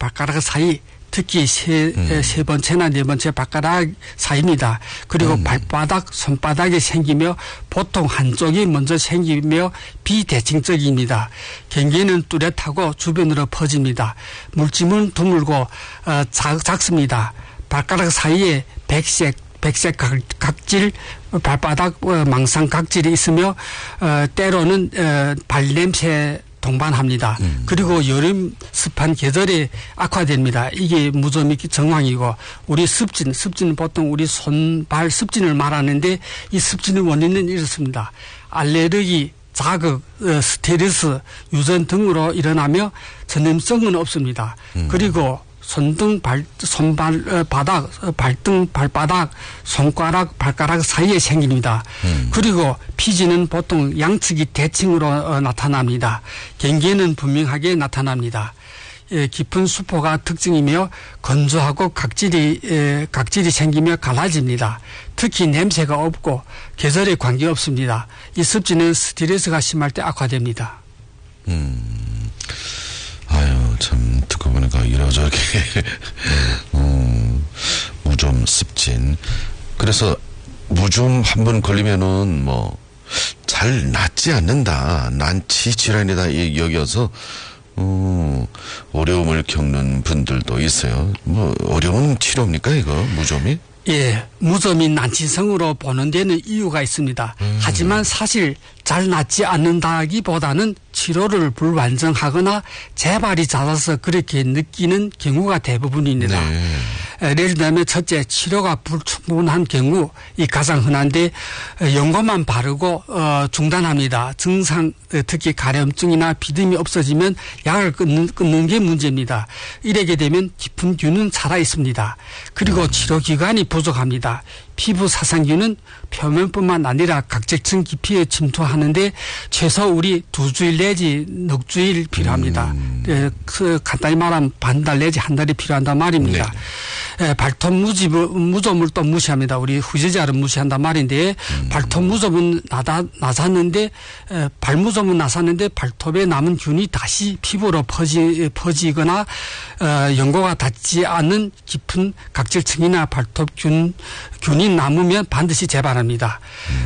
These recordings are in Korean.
발가락 사이 특히 세 번째나 네 번째 발가락 사이입니다. 그리고 발바닥, 손바닥에 생기며 보통 한쪽이 먼저 생기며 비대칭적입니다. 경계는 뚜렷하고 주변으로 퍼집니다. 물집은 드물고 작습니다. 발가락 사이에 백색 각질, 발바닥 망상 각질이 있으며 때로는 발냄새 동반합니다. 그리고 여름 습한 계절에 악화됩니다. 이게 무좀이 정황이고 우리 습진은 보통 우리 손발 습진을 말하는데 이 습진의 원인은 이렇습니다. 알레르기, 자극, 스트레스, 유전 등으로 일어나며 전염성은 없습니다. 그리고 손등, 발등, 발바닥, 손가락, 발가락 사이에 생깁니다. 그리고 피지는 보통 양측이 대칭으로 나타납니다. 경계는 분명하게 나타납니다. 깊은 수포가 특징이며 건조하고 각질이 생기며 갈라집니다. 특히 냄새가 없고 계절에 관계없습니다. 이 습진은 스트레스가 심할 때 악화됩니다. 아유, 참, 듣고 보니까 이러저렇게, 무좀 습진. 그래서, 무좀 한 번 걸리면은, 잘 낫지 않는다. 난치 질환이다. 여겨서, 어려움을 겪는 분들도 있어요. 어려운 치료입니까, 이거, 무좀이? 예, 무좀이 난치성으로 보는 데는 이유가 있습니다. 하지만 사실 잘 낫지 않는다기보다는 치료를 불완전하거나 재발이 잦아서 그렇게 느끼는 경우가 대부분입니다. 네. 예를 들면 첫째, 치료가 불충분한 경우 이 가장 흔한데 연고만 바르고 중단합니다. 증상 특히 가려움증이나 비듬이 없어지면 약을 끊는 게 문제입니다. 이렇게 되면 깊은 균은 살아 있습니다. 그리고 치료 기간이 부족합니다. 피부 사상균은 표면뿐만 아니라 각질층 깊이에 침투하는데 최소 우리 2주일 내지 넉 주일 필요합니다. 간단히 말하면 반달 내지 한 달이 필요한단 말입니다. 네. 발톱 무좀을 또 무시합니다. 우리 후재자를 무시한단 말인데 발톱 무좀은 나섰는데 발무좀은 나섰는데 발톱에 남은 균이 다시 피부로 퍼지거나 연고가 닿지 않는 깊은 각질층이나 발톱 균이 남으면 반드시 재발합니다.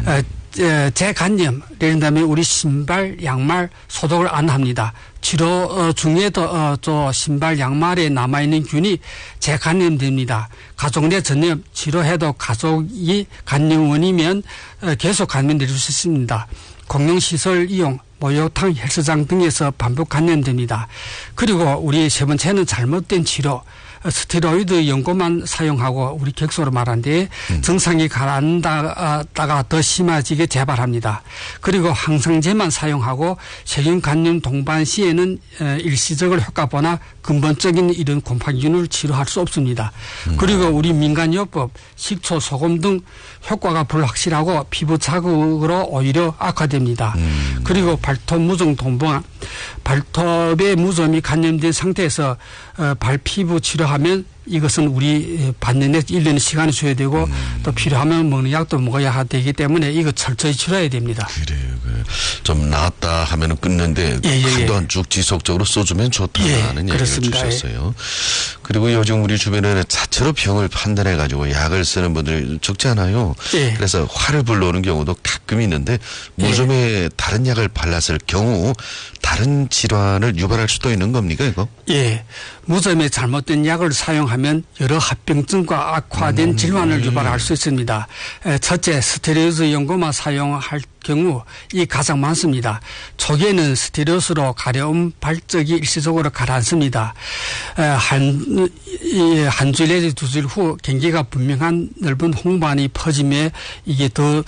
재간염, 예를 들면 우리 신발, 양말 소독을 안 합니다. 치료 중에도 신발, 양말에 남아있는 균이 재간염됩니다. 가족 내 전염 치료해도 가족이 감염원이면 계속 감염될 수 있습니다. 공용시설 이용, 목욕탕, 헬스장 등에서 반복 감염됩니다. 그리고 우리 세 번째는 잘못된 치료. 스테로이드 연고만 사용하고 우리 객소로 말하는데 증상이 가라앉다가 더 심해지게 재발합니다. 그리고 항생제만 사용하고 세균 감염 동반 시에는 일시적으로 효과보나 근본적인 이런 곰팡이균을 치료할 수 없습니다. 그리고 우리 민간요법, 식초, 소금 등 효과가 불확실하고 피부 자극으로 오히려 악화됩니다. 그리고 발톱 무좀 동반, 발톱에 무좀이 감염된 상태에서 발피부 치료하면 이것은 우리 반년에 1년 시간이 줘야 되고 또 필요하면 먹는 약도 먹어야 되기 때문에 이거 철저히 치료해야 됩니다. 그래요. 좀 나았다 하면 끊는데 한동안 쭉 지속적으로 써주면 좋다는 얘기를 주셨어요. 그리고 요즘 우리 주변에 자체로 병을 판단해 가지고 약을 쓰는 분들이 적지 않아요. 그래서 화를 불러오는 경우도 가끔 있는데 무좀에 다른 약을 발랐을 경우 다른 질환을 유발할 수도 있는 겁니까, 이거? 예. 무좀에 잘못된 약을 사용하면 여러 합병증과 악화된 질환을 유발할 수 있습니다. 첫째, 스테로이드 연고만 사용할 경우 이 가장 많습니다. 초기에는 스테로이드로 가려움 발적이 일시적으로 가라앉습니다. 한 주일 내지 2주일 후 경계가 분명한 넓은 홍반이 퍼지며 이게 더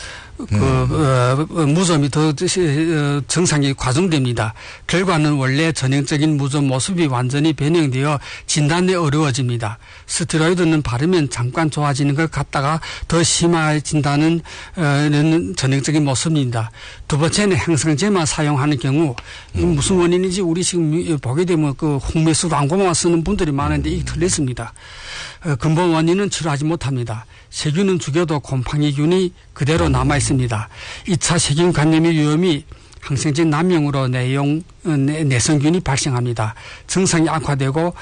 무좀이 더 증상이 과중됩니다. 결과는 원래 전형적인 무좀 모습이 완전히 변형되어 진단이 어려워집니다. 스테로이드는 바르면 잠깐 좋아지는 것 같다가 더 심해진다는 전형적인 모습입니다. 두 번째는 항생제만 사용하는 경우 무슨 원인인지 우리 지금 보게 되면 그 홍매수 광고만 쓰는 분들이 많은데 이게 틀렸습니다. 근본 원인은 치료하지 못합니다. 세균은 죽여도 곰팡이균이 그대로 남아 있습니다. 2차 세균 감염의 위험이 항생제 남용으로 내성균이 발생합니다. 증상이 악화되고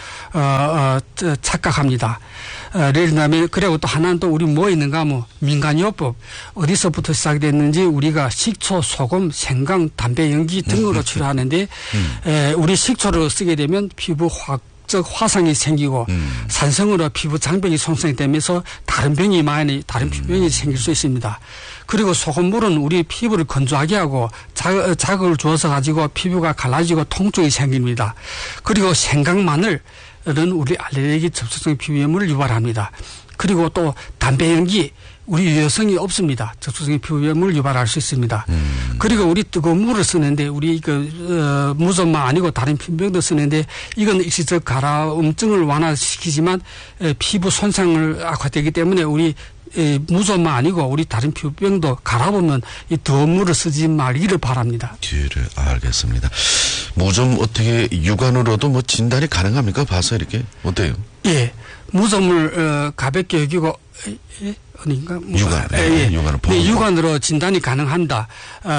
착각합니다. 예를 들면 그리고 또 하나는 또 우리 뭐 있는가 하면 민간요법 어디서부터 시작됐는지 우리가 식초, 소금, 생강, 담배 연기 등으로 치료하는데 우리 식초를 쓰게 되면 피부 즉 화상이 생기고 산성으로 피부 장벽이 손상이 되면서 다른 피부병이 생길 수 있습니다. 그리고 소금물은 우리 피부를 건조하게 하고 자극을 주어서 가지고 피부가 갈라지고 통증이 생깁니다. 그리고 생강, 마늘은 우리 알레르기 접촉성 피부염을 유발합니다. 그리고 또 담배 연기 우리 여성이 없습니다. 접촉성의 피부염을 유발할 수 있습니다. 그리고 우리 뜨거운 물을 쓰는데 우리 무좀만 아니고 다른 피부병도 쓰는데 이건 일시적 가라앉증을 완화시키지만 피부 손상을 악화되기 때문에 우리 무좀만 아니고 우리 다른 피부병도 갈아보면 이 더운 물을 쓰지 말기를 바랍니다. 알겠습니다. 무좀 어떻게 육안으로도 뭐 진단이 가능합니까? 봐서 이렇게 어때요? 예, 무좀을 가볍게 여기고 어딘가? 육안을 보고. 네, 육안으로 진단이 가능합니다.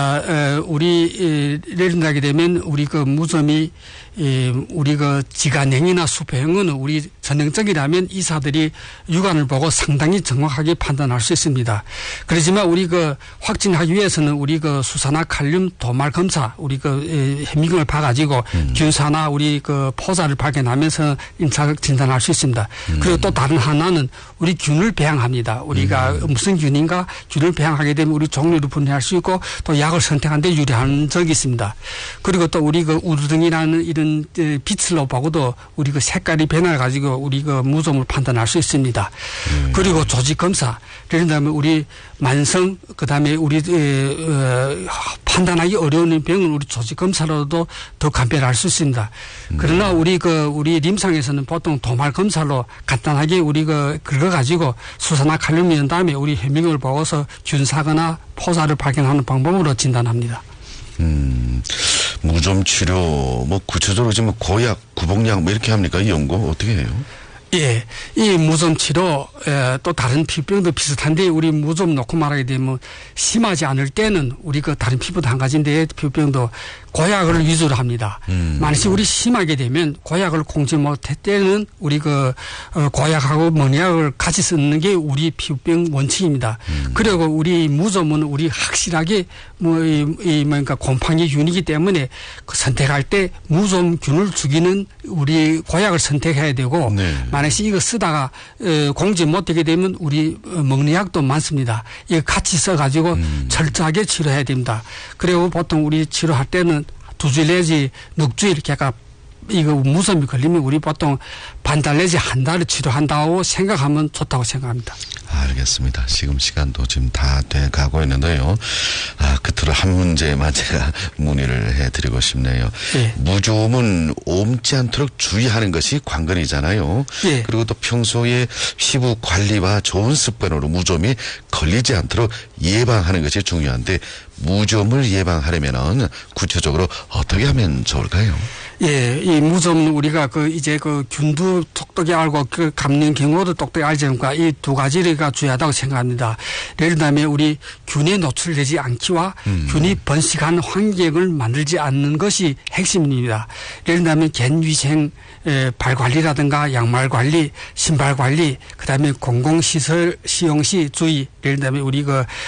우리, 예를 들게 되면, 우리 무좀이, 우리 지간행이나 수포형은 우리 전형적이라면 의사들이 육안을 보고 상당히 정확하게 판단할 수 있습니다. 그렇지만 우리 확진하기 위해서는 우리 수사나 칼륨 도말 검사, 우리 현미경을 봐가지고 균사나 우리 포자를 발견하면서 임차적 진단할 수 있습니다. 그리고 또 다른 하나는 우리 균을 배양합니다. 우리가 무슨 균인가 균을 배양하게 되면 우리 종류로 분해할 수 있고 또 약을 선택하는 데 유리한 적이 있습니다. 그리고 또 우리 우두등이라는 이런 빛을 보고도 우리 색깔이 변해가지고 우리 무좀을 판단할 수 있습니다. 그리고 조직 검사, 예를 들면 우리 만성, 그 다음에 우리 판단하기 어려운 병은 우리 조직 검사로도 더 감별할 수 있습니다. 그러나 우리 림상에서는 보통 도말 검사로 간단하게 우리 긁어가지고 수사나 칼륨이 한 다음에 우리 현미경을 보고서 균사거나 포사를 발견하는 방법으로 진단합니다. 무좀 치료 뭐 구체적으로 지금 고약, 구복약 뭐 이렇게 합니까? 이 연구 어떻게 해요? 예, 이 무좀 치료 또 다른 피부병도 비슷한데 우리 무좀 놓고 말하게 되면 심하지 않을 때는 우리 다른 피부도 한 가지인데 피부병도 고약을 위주로 합니다. 만약 우리 심하게 되면 고약을 공지 못할 때는 우리 고약하고 mon약을 같이 쓰는 게 우리 피부병 원칙입니다. 그리고 우리 무좀은 우리 확실하게 그러니까 곰팡이균이기 때문에 선택할 때 무좀균을 죽이는 우리 고약을 선택해야 되고 만약 이거 쓰다가 공지 못하게 되면 우리 먹는 약도 많습니다. 이거 같이 써가지고 철저하게 치료해야 됩니다. 그리고 보통 우리 치료할 때는 2주일 내지 넉 주일 이렇게 이거 무좀이 걸리면 우리 보통 반달 내지 한 달을 치료한다고 생각하면 좋다고 생각합니다. 알겠습니다. 지금 시간도 지금 다 돼가고 있는데요. 끝으로 한 문제만 제가 문의를 해드리고 싶네요. 예. 무좀은 옮지 않도록 주의하는 것이 관건이잖아요. 예. 그리고 또 평소에 피부 관리와 좋은 습관으로 무좀이 걸리지 않도록 예방하는 것이 중요한데 무좀을 예방하려면은 구체적으로 어떻게 하면 좋을까요? 예, 이 무좀은 우리가 이제 균도 똑똑히 알고 감는 경우도 똑똑히 알지 않을까 이 두 가지가 주의하다고 생각합니다. 예를 들면 우리 균에 노출되지 않기와 균이 번식하는 환경을 만들지 않는 것이 핵심입니다. 예를 들면 갠위생, 발 관리라든가 양말 관리, 신발 관리, 그다음에 공공시설 시용 시 주의. 예를 들면 우리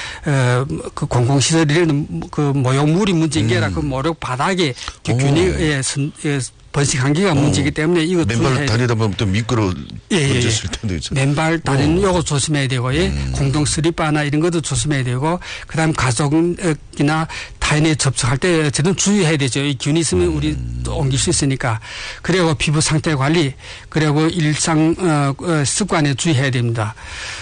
공공시설에는 모욕물이 문제인 게 아니라 모욕 바닥에 균이 번식한 게가 문제이기 때문에 이거 맨발 다니다 보면 또 미끄러 번졌을 텐데 있잖아요. 맨발 다니는 요거 조심해야 되고 공동 슬리퍼나 이런 것도 조심해야 되고 그다음 가족이나 타인에 접촉할 때 저는 주의해야 되죠. 이 균이 있으면 우리 또 옮길 수 있으니까. 그리고 피부 상태 관리 그리고 일상 습관에 주의해야 됩니다.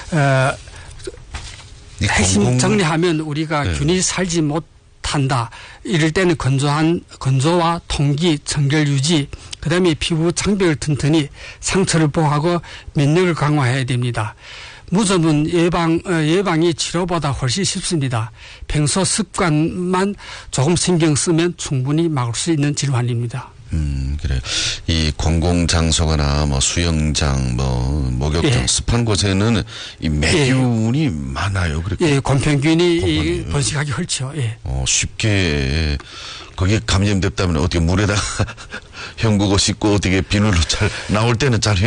핵심 정리하면 우리가 균이 살지 못한다. 이럴 때는 건조와 통기, 청결 유지, 그다음에 피부 장벽을 튼튼히 상처를 보호하고 면역을 강화해야 됩니다. 무좀은 예방이 치료보다 훨씬 쉽습니다. 평소 습관만 조금 신경 쓰면 충분히 막을 수 있는 질환입니다. 그래요. 이 공공장소거나 뭐 수영장, 뭐 목욕장, 습한 곳에는 이 매균이 많아요. 그렇게. 예, 곰팡균이 번식하기 헐죠. 예. 쉽게 거기에 감염됐다면 어떻게 물에다가 헹구고 씻고 어떻게 비누로 잘 나올 때는 잘